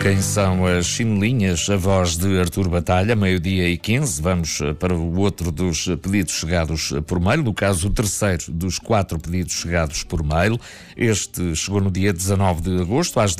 Quem são as chinelinhas? A voz de Artur Batalha, 12h15. Vamos para o outro dos pedidos chegados por mail, no caso o terceiro dos 4 pedidos chegados por mail. Este chegou no dia 19 de agosto, às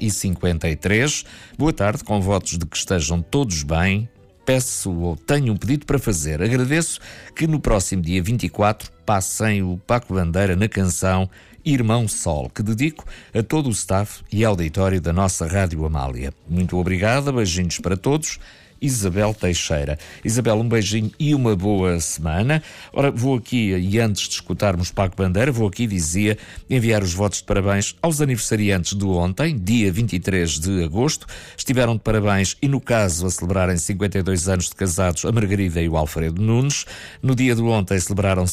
10h53. Boa tarde, com votos de que estejam todos bem. Peço ou tenho um pedido para fazer. Agradeço que no próximo dia 24 passem o Paco Bandeira na canção Irmão Sol, que dedico a todo o staff e auditório da nossa Rádio Amália. Muito obrigada, beijinhos para todos. Isabel Teixeira. Isabel, um beijinho e uma boa semana. Ora, vou aqui, e antes de escutarmos Paco Bandeira, vou aqui, enviar os votos de parabéns aos aniversariantes de ontem, dia 23 de agosto. Estiveram de parabéns e, no caso, a celebrarem 52 anos de casados, a Margarida e o Alfredo Nunes. No dia de ontem celebraram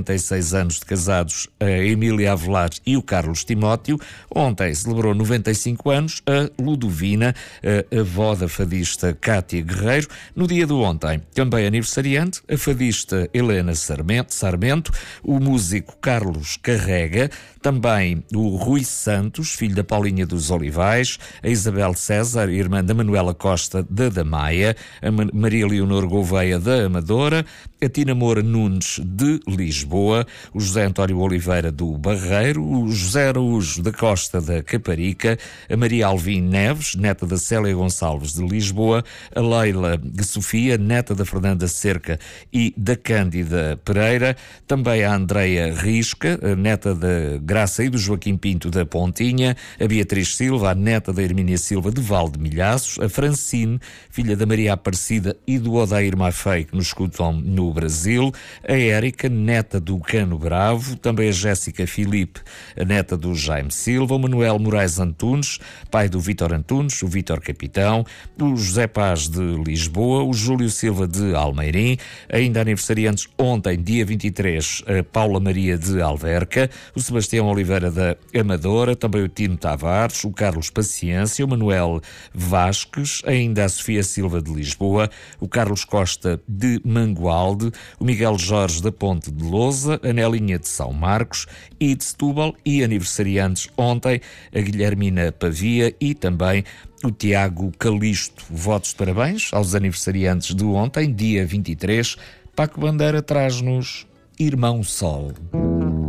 56 anos de casados a Emília Avelar e o Carlos Timóteo. Ontem celebrou 95 anos a Ludovina, a avó da fadista Cátia Guerreiro. No dia de ontem, também aniversariante, a fadista Helena Sarmento, o músico Carlos Carrega, também o Rui Santos, filho da Paulinha dos Olivais, a Isabel César, irmã da Manuela Costa da Damaia, a Maria Leonor Gouveia da Amadora, a Tina Moura Nunes de Lisboa, o José António Oliveira do Barreiro, o José Araújo da Costa da Caparica, a Maria Alvim Neves, neta da Célia Gonçalves de Lisboa, a Leila Sofia, neta da Fernanda Cerca e da Cândida Pereira, também a Andreia Risca, a neta da Graça e do Joaquim Pinto da Pontinha, a Beatriz Silva, a neta da Hermínia Silva de Valdemilhaços, a Francine, filha da Maria Aparecida e do Odair Maffei, que nos escutam no Brasil, a Érica, neta do Cano Bravo, também a Jéssica Filipe, a neta do Jaime Silva, o Manuel Moraes Antunes, pai do Vítor Antunes, o Vítor Capitão, o José Paz de Lisboa, o Júlio Silva de Almeirim, ainda aniversariantes ontem, dia 23, a Paula Maria de Alverca, o Sebastião Oliveira da Amadora, também o Tino Tavares, o Carlos Paciência, o Manuel Vasques, ainda a Sofia Silva de Lisboa, o Carlos Costa de Mangualde, o Miguel Jorge da Ponte de Lousa, a Nelinha de São Marcos e de Setúbal, e aniversariantes ontem, a Guilhermina Pavia e também o Tiago Calisto. Votos de parabéns aos aniversariantes de ontem, dia 23. Paco Bandeira traz-nos Irmão Sol.